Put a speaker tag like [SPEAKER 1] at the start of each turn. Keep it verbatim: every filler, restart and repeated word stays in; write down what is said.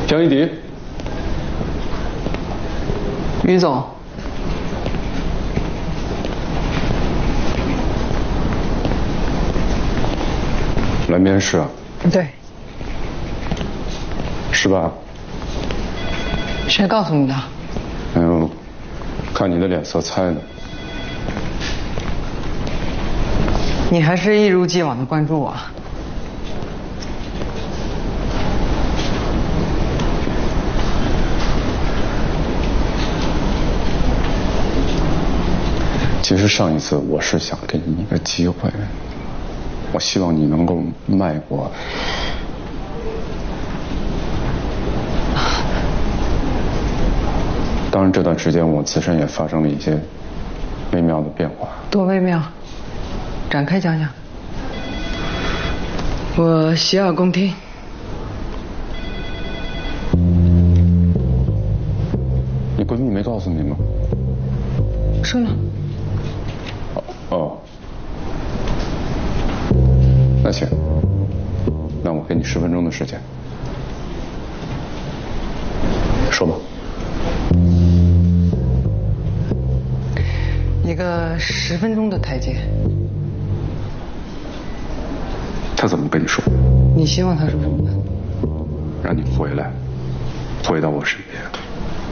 [SPEAKER 1] 江一迪，
[SPEAKER 2] 于总，
[SPEAKER 1] 来面试啊？
[SPEAKER 2] 对。
[SPEAKER 1] 是吧？
[SPEAKER 2] 谁告诉你的？
[SPEAKER 1] 哎呦，看你的脸色猜的。
[SPEAKER 2] 你还是一如既往的关注我。
[SPEAKER 1] 其实上一次我是想给你一个机会，我希望你能够迈过。当然，这段时间我自身也发生了一些微妙的变化。
[SPEAKER 2] 多微妙，展开讲讲。我洗耳恭听。
[SPEAKER 1] 你闺蜜没告诉你吗？
[SPEAKER 2] 说了。
[SPEAKER 1] 哦，那行，那我给你十分钟的时间，说吧。
[SPEAKER 2] 一个十分钟的台阶。
[SPEAKER 1] 他怎么跟你说？
[SPEAKER 2] 你希望他说什么呢？
[SPEAKER 1] 让你回来，回到我身边。